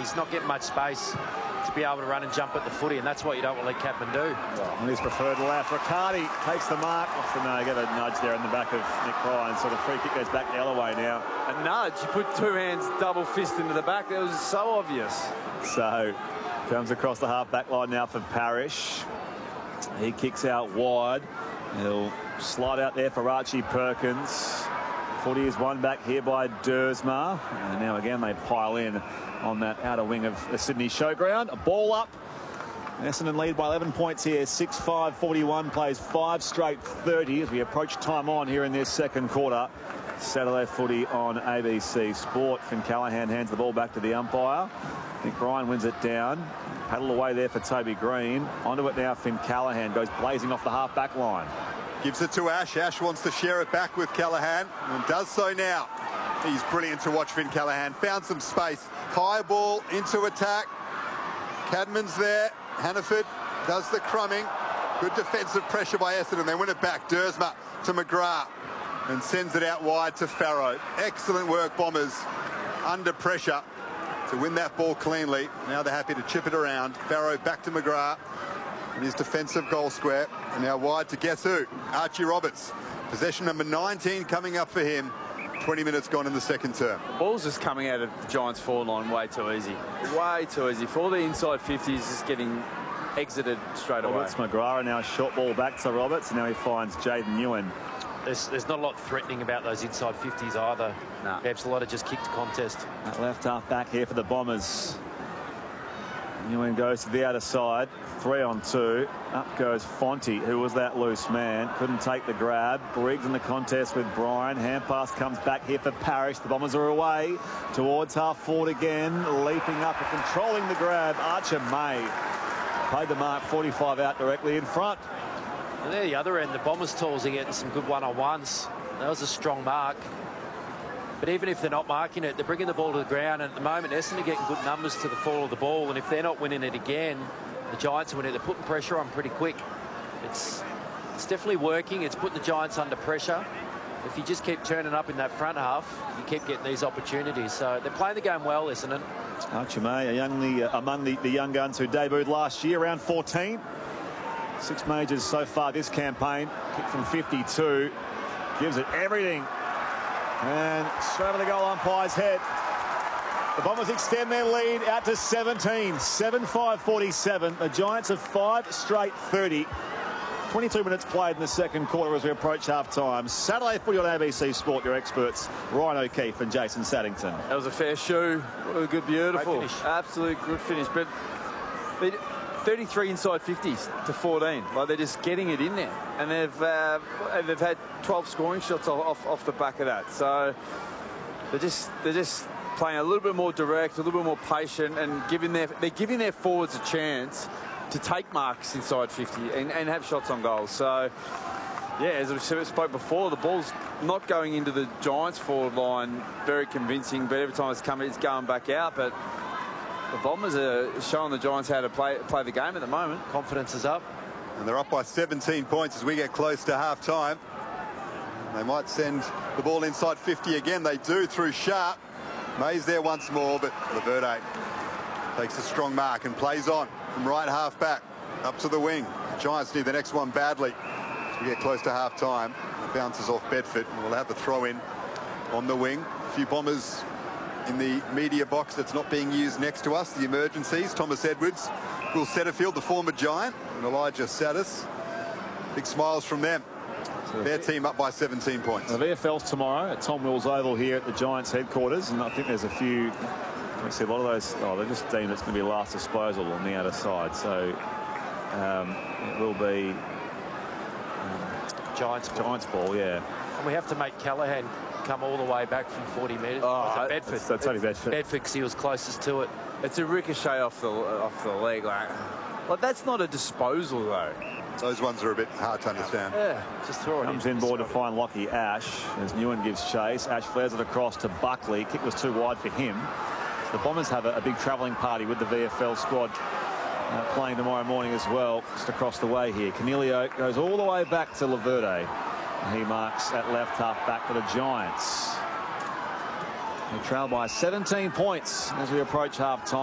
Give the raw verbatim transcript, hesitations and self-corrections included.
he's not getting much space to be able to run and jump at the footy, and that's what you don't want to let Cadman do. On his preferred left, Riccardi takes the mark. Off the no, get a nudge there in the back of Nick Bryan. So the free kick goes back the other way now. A nudge. You put two hands double fist into the back. That was so obvious. So comes across the half-back line now for Parrish. He kicks out wide. He'll slide out there for Archie Perkins. Footy is won back here by Dersma. And now again they pile in on that outer wing of the Sydney Showground. A ball up. Essendon lead by eleven points here. six five forty-one, plays five straight thirty as we approach time on here in this second quarter. Saturday footy on A B C Sport. Finn Callaghan hands the ball back to the umpire. Nick Bryan wins it down. Paddle away there for Toby Green. Onto it now, Finn Callaghan goes blazing off the half-back line. Gives it to Ash. Ash wants to share it back with Callaghan and does so now. He's brilliant to watch, Finn Callaghan. Found some space. High ball into attack. Cadman's there. Hannaford does the crumbing. Good defensive pressure by Essendon. They win it back. Dersma to McGrath and sends it out wide to Farrow. Excellent work, Bombers, under pressure to win that ball cleanly. Now they're happy to chip it around. Farrow back to McGrath in his defensive goal square. And now wide to guess who? Archie Roberts. Possession number nineteen coming up for him. twenty minutes gone in the second term. The ball's just coming out of the Giants' forward line way too easy. Way too easy. For all the inside fifties, just getting exited straight away. Roberts, McGrath now short ball back to Roberts. And now he finds Jaden Ewan. There's, there's not a lot threatening about those inside fifties either. No. Perhaps a lot of just kick to contest. That left half back here for the Bombers. Ewan goes to the outer side. Three on two. Up goes Fonte, who was that loose man. Couldn't take the grab. Briggs in the contest with Bryan. Hand pass comes back here for Parrish. The Bombers are away towards half forward again. Leaping up and controlling the grab. Archer May played the mark. forty-five out directly in front. And there the other end, the Bombers tools are getting some good one-on-ones. That was a strong mark. But even if they're not marking it, they're bringing the ball to the ground. And at the moment, Essendon are getting good numbers to the fall of the ball. And if they're not winning it again, the Giants are winning. They're putting pressure on pretty quick. It's, it's definitely working. It's putting the Giants under pressure. If you just keep turning up in that front half, you keep getting these opportunities. So they're playing the game well, Essendon. Archie May, a young, uh, among the, the young guns who debuted last year, around fourteen. Six majors so far this campaign. Kick from fifty-two. Gives it everything. And straight over the goal umpire's head. The Bombers extend their lead out to seventeen. seven five forty-seven. The Giants have five straight thirty. twenty-two minutes played in the second quarter as we approach half-time. Saturday footy on A B C Sport, your experts, Ryan O'Keefe and Jason Saddington. That was a fair shoe. What a good, beautiful. Absolute good finish. But they, thirty-three inside fifties to fourteen. Like, they're just getting it in there. And they've uh, they've had twelve scoring shots off, off the back of that. So they're just they're just playing a little bit more direct, a little bit more patient, and giving their they're giving their forwards a chance to take marks inside fifty and, and have shots on goals. So yeah, as I spoke before, the ball's not going into the Giants forward line very convincing, but every time it's coming, it's going back out. But the Bombers are showing the Giants how to play play the game at the moment. Confidence is up. And they're up by seventeen points as we get close to half-time. They might send the ball inside fifty again. They do through Sharp. May's there once more, but Laverde takes a strong mark and plays on from right half-back up to the wing. The Giants need the next one badly as we get close to half-time. It bounces off Bedford, and we'll have the throw-in on the wing. A few Bombers in the media box that's not being used next to us, the emergencies. Thomas Edwards, Will Setterfield, the former Giant, and Elijah Saddis. Big smiles from them. So their team up by seventeen points. The V F L's tomorrow at Tom Wills Oval here at the Giants headquarters, and I think there's a few, we see a lot of those, oh, they're just deemed it's going to be last disposal on the outer side. So um, it will be um, Giants ball. Giants ball, yeah. And we have to make Callaghan come all the way back from forty metres. Oh, oh, Bedford. That's, that's only Bedford. Bedford, because he was closest to it. It's a ricochet off the off the leg. Like, like that's not a disposal though. Those ones are a bit hard to understand. Yeah, just throw it in. Comes in board to find Lockie Ash as Newen gives chase. Ash flares it across to Buckley. Kick was too wide for him. So the Bombers have a, a big travelling party with the V F L squad uh, playing tomorrow morning as well, just across the way here. Canelio goes all the way back to Laverde. He marks at left half back for the Giants. They trail by seventeen points as we approach half time.